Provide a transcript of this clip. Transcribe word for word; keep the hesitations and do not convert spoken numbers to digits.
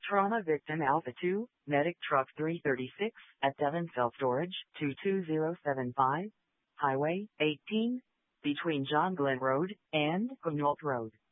Trauma Victim Alpha two, Medic Truck three thirty-six, at Devon Self-Storage, two two zero seven five, Highway eighteen, between John Glenn Road and Quinault Road.